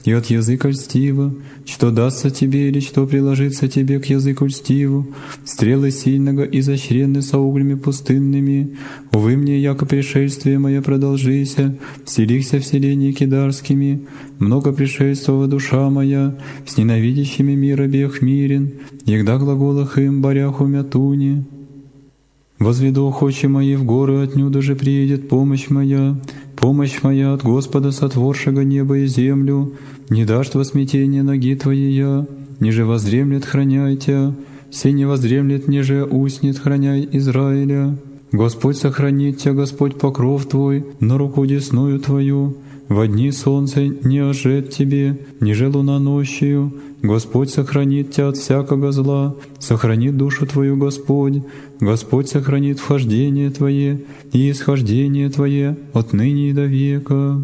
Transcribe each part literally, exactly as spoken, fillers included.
и от языка льстива, что дастся тебе или что приложится тебе к языку льстиву, стрелы сильного изощренны со углями пустынными. Увы мне, яко пришествие мое продолжися, вселихся в селении кидарскими, много пришествовала душа моя, с ненавидящими мир обех мирен, егда глаголах им барях умятуни. Возведу очи мои в горы, отнюдо же приедет помощь моя, помощь моя от Господа, сотворшего небо и землю. Не дашь во смятение ноги твоей я, ниже воздремлет, храняй тя, се не воздремлет, ниже уснет, храняй Израиля. Господь сохранит тя, Господь покров твой, на руку десную твою. Во дни солнце не ожет тебе, ниже луна нощью. Господь сохранит тебя от всякого зла, сохранит душу твою Господь. Господь сохранит вхождение твое и исхождение твое отныне и до века.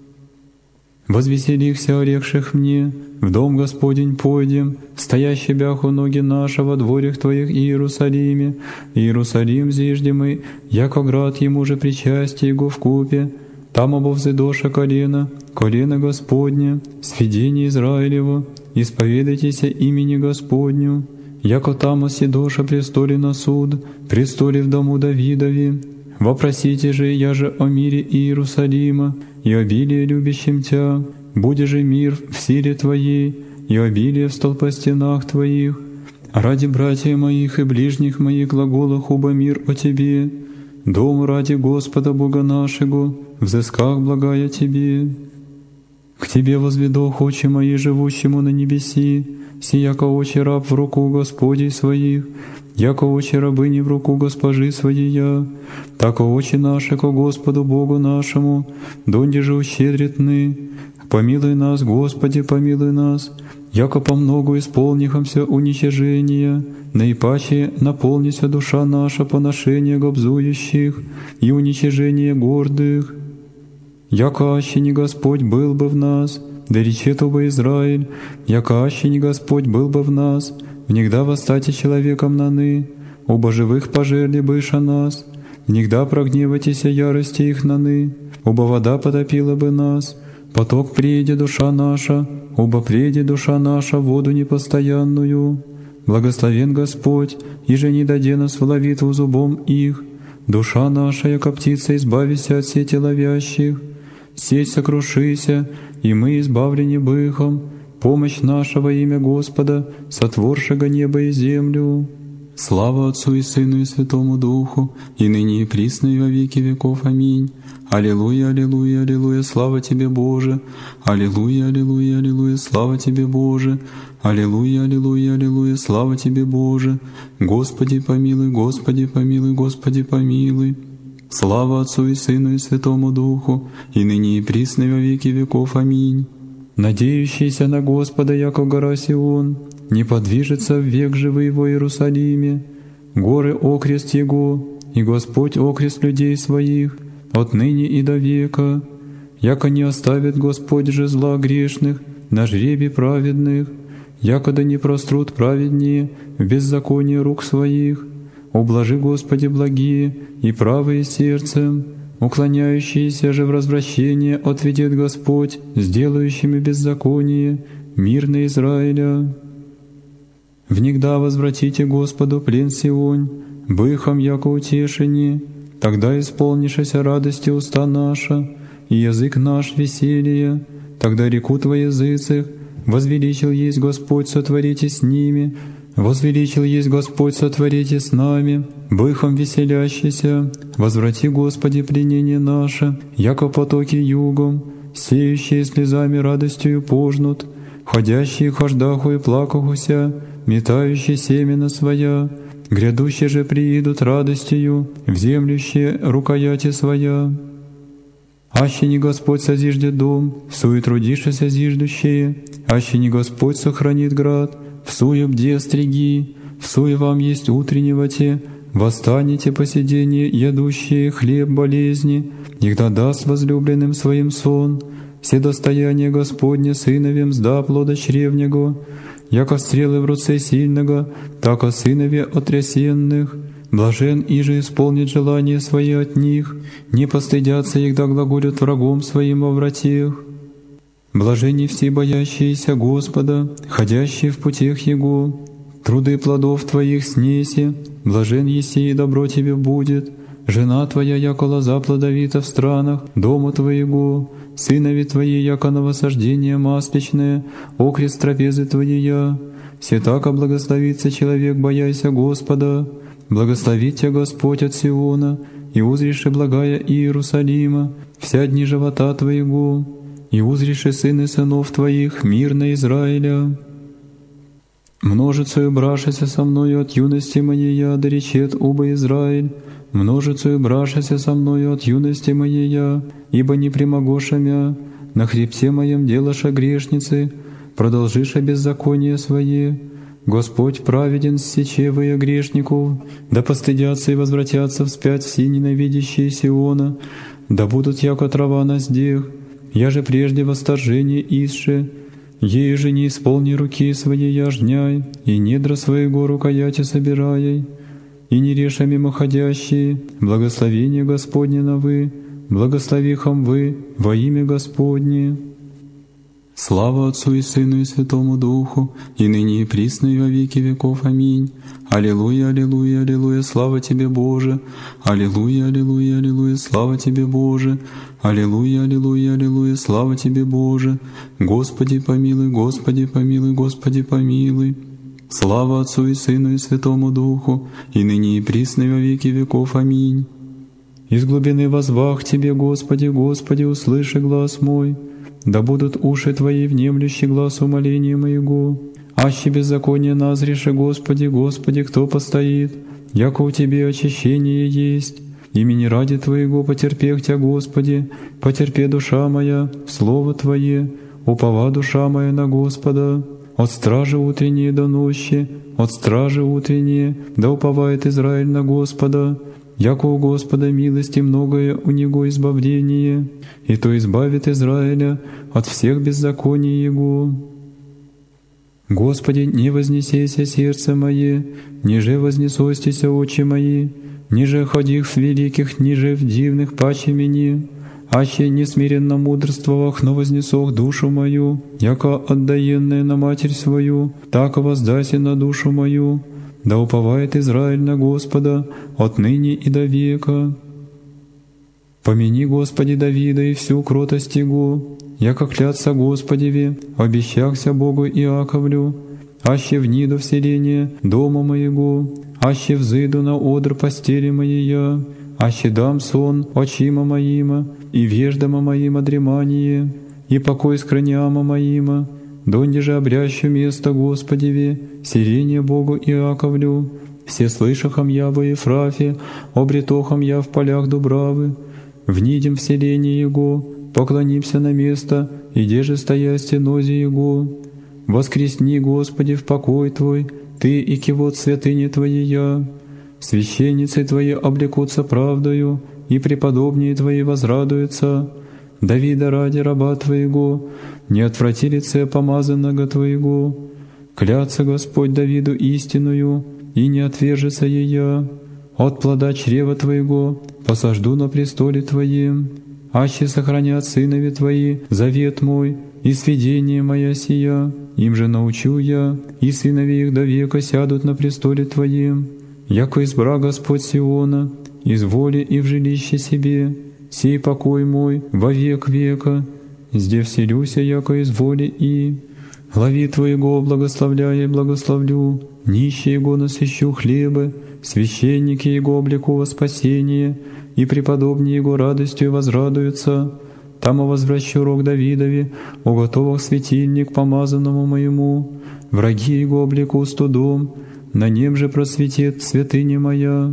Возвеселихся орекших мне, в дом Господень пойдем, стоящий бяху ноги наши во дворях твоих Иерусалиме. Иерусалим зижде мы, яко град ему же причастие его вкупе. Там обовзедоша колено, колено Господне, сведение Израилево, исповедайтеся имени Господню. Яко там оседоша престоле на суд, престоле в дому Давидове. Вопросите же я же о мире Иерусалима и обилие любящим тя, буде же мир в силе твоей и обилие в столпостенах твоих. Ради братьев моих и ближних моих глаголах уба мир о тебе, дом ради Господа Бога нашего, взысках благая тебе. К тебе возведу очи мои, живущему на небеси, си яко очи раб в руку Господей своих, яко очи рабыни в руку госпожи своей я, тако очи наши ко Господу Богу нашему, донде же ущедритны. Помилуй нас, Господи, помилуй нас, яко по многу исполнихомся уничижения, наипаче наполнится душа наша поношения гобзующих и уничижение гордых. Яко аще не Господь был бы в нас, да речет оба Израиль, яко аще не Господь был бы в нас, внегда восстати человеком наны, оба живых пожерли быша нас, внегда прогневайтеся ярости их наны, оба вода потопила бы нас, поток приеде душа наша, оба приеде душа наша в воду непостоянную. Благословен Господь, иже не даде нас в ловитву зубом их, душа наша, яко птица, избавися от сети ловящих. Сеть сокрушися, и мы избавлены быхом, помощь наша во имя Господа, сотворшего небо и землю. Слава Отцу и Сыну и Святому Духу, и ныне и присно и во веки веков. Аминь. Аллилуйя, аллилуйя, аллилуйя, слава Тебе, Боже! Аллилуйя, аллилуйя, аллилуйя, слава Тебе, Боже! Аллилуйя, аллилуйя, аллилуйя, слава Тебе, Боже! Господи помилуй, Господи помилуй, Господи помилуй! Слава Отцу и Сыну и Святому Духу, и ныне и присно и во веки веков. Аминь. Надеющийся на Господа, яко гора Сион, не подвижется в век живый во Иерусалиме. Горы окрест Его, и Господь окрест людей своих, отныне и до века. Яко не оставит Господь же зла грешных на жребий праведных, яко да не прострут праведнее в беззаконие рук своих. Ублажи, Господи, благие и правые сердцем, уклоняющиеся же в развращение отведет Господь, сделающими беззаконие, мир на Израиля. Внегда возвратите Господу плен Сионь, быхом яко утешение, тогда исполнишься радости уста наша, и язык наш веселье, тогда рекут во языцах, возвеличил есть Господь, сотворите с ними, возвеличил есть Господь, сотворите с нами, быхом веселящийся, возврати, Господи, пленение наше, яко потоки югом, сеющие слезами радостью пожнут, ходящие хождаху и плакахуся, метающие семена своя, грядущие же приидут радостью, вземлющие рукояти своя. Аще не Господь созиждет дом, всуе трудишься зиждущие, аще не Господь сохранит град, всуе бде стриги, всуе вам есть утреннего те, восстанете посиденье, ядущие хлеб болезни, егда даст возлюбленным своим сон, все достояние Господне сыновем сда плода чревнего, яко стрелы в руце сильного, так о сынове отрясенных. Блажен иже исполнит желание свои от них, не постыдятся, егда глаголят врагом своим во вратех. Блаженни все боящиеся Господа, ходящие в путях Его. Труды плодов Твоих снеси, блажен еси и добро Тебе будет. Жена Твоя, яко лоза плодовита в странах дома Твоего, сынови Твои, яко новосаждение масличное, окрест трапезы Твоя. Все так благословится человек, бояся Господа. Благословит Тебя Господь от Сиона, и узришь благая Иерусалима, вся дни живота Твоего, и узришь сыны сынов Твоих, мир на Израиля. Множицею брашися со мною от юности моей, я доречет оба Израиль, множицею брашися со мною от юности моей, я, ибо не примогоша мя, на хребте моем делаша грешницы, продолжиша беззаконие свое. Господь праведен с сечевые грешников, да постыдятся и возвратятся вспять все ненавидящие Сиона, да будут яко трава на здех, я же прежде восторжение исше, ей же не исполни руки своей яжняй, и недра своего рукояти собирай, и не реша мимоходящие, благословение Господне на вы, благословихом вы во имя Господне. Слава Отцу и Сыну и Святому Духу, и ныне и присно и во веки веков. Аминь. Аллилуйя, аллилуйя, аллилуйя, слава Тебе, Боже! Аллилуйя, аллилуйя, аллилуйя, слава Тебе, Боже! Аллилуйя, аллилуйя, аллилуйя, слава Тебе, Боже! Господи помилуй, Господи помилуй, Господи помилуй! Слава Отцу и Сыну и Святому Духу, и ныне и присно и во веки веков. Аминь. Из глубины возвах Тебе, Господи, Господи, услыши глас мой. Да будут уши Твои внемлющи глаз умоления моего. Аще беззаконие назреше, Господи, Господи, кто постоит? Яко у Тебе очищение есть. Имени ради Твоего потерпех Тя, Господи, потерпе душа моя в Слово Твое, упова душа моя на Господа. От стражи утренней до ночи, от стражи утренней, да уповает Израиль на Господа. Яко у Господа милости многое, у Него избавление, и то избавит Израиля от всех беззаконий Его. Господи, не вознесеся сердце мое, ниже вознесостися очи мои, ниже ходих в великих, ниже в дивных паче мне, аще несмиренно мудрствовах, но вознесох душу мою, яко отдаенная на матерь свою, так воздайся на душу мою. Да уповает Израиль на Господа отныне и до века. Помяни, Господи, Давида и всю кротость Его, яко клятся Господеве, обещахся Богу Иаковлю, аще вниду вселение дома моего, аще взыду на одр постели моей, аще дам сон очима моима, и веждама моима дремание, и покой скроняма моима, донде же обрящу место Господеве, сирение Богу Иаковлю, все слышахом я во Ефрафе, обретохом я в полях Дубравы, внидим вселение Его, поклонимся на место, иде же стоя стенозе Его. Воскресни, Господи, в покой Твой, Ты и кивот святыни Твоя. Священницы Твои облекутся правдою, и преподобнее Твои возрадуются. Давида ради раба Твоего, не отврати лице помазанного Твоего. Клятся Господь Давиду истинную, и не отвержется ея. От плода чрева Твоего посажду на престоле Твоем. Аще сохранят сынови Твои завет мой и сведение моя сия. Им же научу я, и сынови их до века сядут на престоле Твоем. Яко избра Господь Сиона, из воли и в жилище себе, сей покой мой во век века. Зде вселюся, яко из воли и глави Твоего благословляя и благословлю, нищие Его насыщу хлебы, священники Его облеку во спасение, и преподобнее Его радостью возрадуются. Там возвращу рог Давидове, уготовах светильник помазанному моему, враги Его облеку студом, на нем же просветит святыня моя.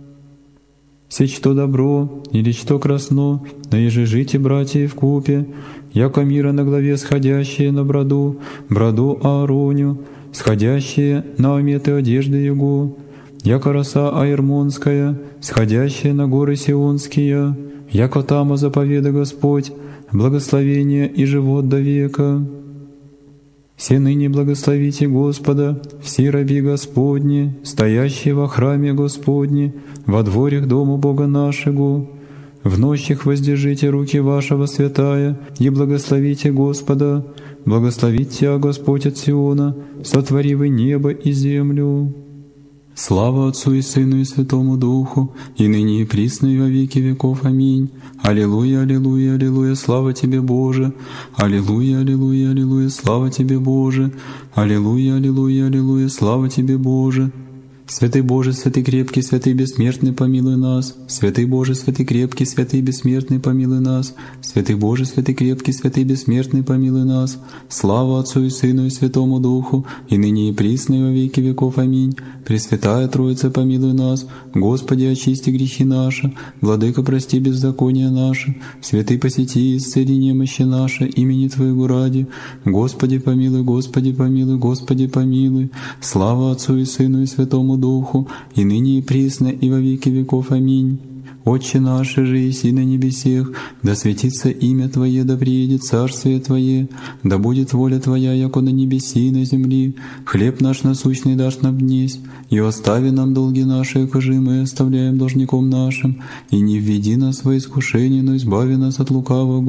Сечь что добро, или что красно, но еже жите, братья, вкупе, яко мира на главе сходящие на броду, броду Аароню, сходящие на ометы одежды Его, яко роса Аермонская, сходящая на горы Сионские, яко тама заповеда Господь, благословение и живот до века. Все ныне благословите Господа, все раби Господни, стоящие во храме Господне, во дворях дома Бога нашего. В нощах воздержите руки вашего святая, и благословите Господа. Благословит Тебя Господь от Сиона, сотворивый небо и землю. Слава Отцу и Сыну и Святому Духу, и ныне и присно и во веки веков. Аминь. Аллилуйя, аллилуйя, аллилуйя, слава Тебе, Боже! Аллилуйя, аллилуйя, аллилуйя, слава Тебе, Боже! Аллилуйя, аллилуйя, аллилуйя, слава Тебе, Боже! Святый Боже, святый крепкий, святый бессмертный, помилуй нас. Святый Боже, святый крепкий, святый бессмертный, помилуй нас. Святый Боже, святый крепкий, святый бессмертный, помилуй нас. Слава Отцу и Сыну и Святому Духу, и ныне и присно и во веки веков. Аминь. Пресвятая Троица, помилуй нас. Господи, очисти грехи наши. Владыка, прости беззакония наши. Святый, посети и исцели немощи наши, имени Твоего ради. Господи, помилуй, Господи, помилуй, Господи, помилуй. Слава Отцу и Сыну и Святому Духу, и ныне и присно и во веки веков. Аминь. Отче наш, же еси на небесех, да светится имя Твое, да приедет царствие Твое, да будет воля Твоя, яко на небеси и на земли. Хлеб наш насущный дашь нам днесь, и остави нам долги наши, кожи мы оставляем должником нашим, и не введи нас во искушение, но избави нас от лукавого.